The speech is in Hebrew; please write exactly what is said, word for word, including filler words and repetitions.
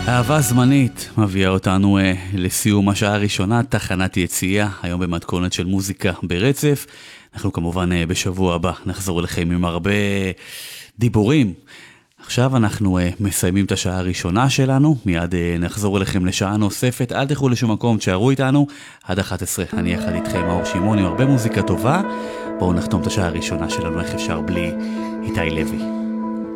אהבה זמנית מביאה אותנו אה, לסיום השעה הראשונה, תחנת יציאה, היום במתכונת של מוזיקה ברצף. אנחנו כמובן אה, בשבוע הבא נחזור אליכם עם הרבה דיבורים. עכשיו אנחנו אה, מסיימים את השעה הראשונה שלנו, מיד אה, נחזור אליכם לשעה נוספת, אל תלכו לשום מקום, תשארו איתנו, עד אחת עשרה אני יחד איתכם, מאור שמעון, עם הרבה מוזיקה טובה. בואו נחתום את השעה הראשונה שלנו, איך אפשר בלי איתי לוי.